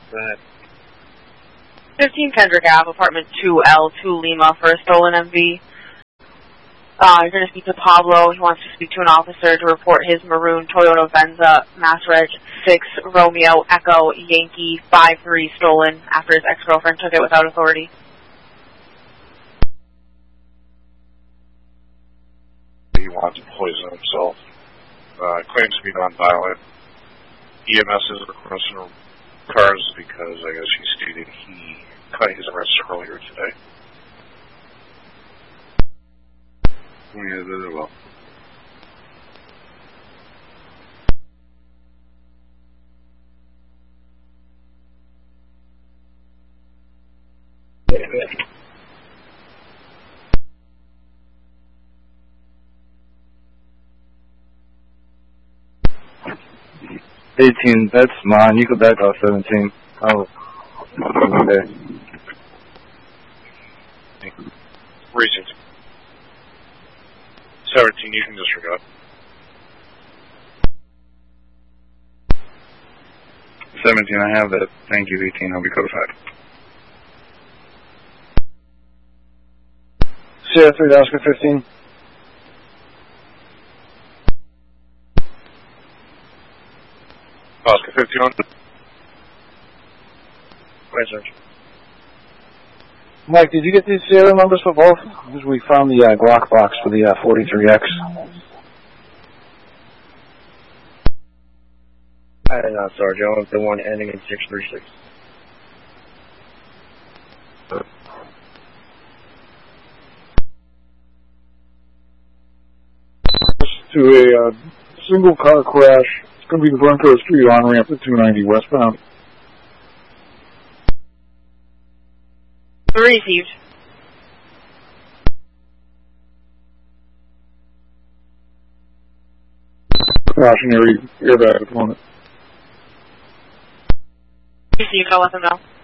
Go ahead. 15 Kendrick Ave, apartment 2L2 Lima for a stolen MV. You're going to speak to Pablo. He wants to speak to an officer to report his maroon Toyota Venza, Mass Reg 6 Romeo Echo Yankee 53 stolen after his ex-girlfriend took it without authority. He wants to poison himself. Claims to be nonviolent. EMS is requesting cars because I guess he stated he cut his arrest earlier today. Yeah, very well. That's mine. You can back off 17. Oh, okay. Reasons. 17, you can disregard. 17, I have that. Thank you, 18. I'll be codified. Sierra 3 to Oscar 15. Oscar 15 on. Right, Sergeant. Mike, did you get these serial numbers for both? Because we found the Glock box for the 43X. I did not, Sergeant. I want the one ending in 636. To a single car crash. It's going to be the Bronco Street on-ramp at 290 westbound. Received. Cautionary airbag opponent. Received, I'll let them know.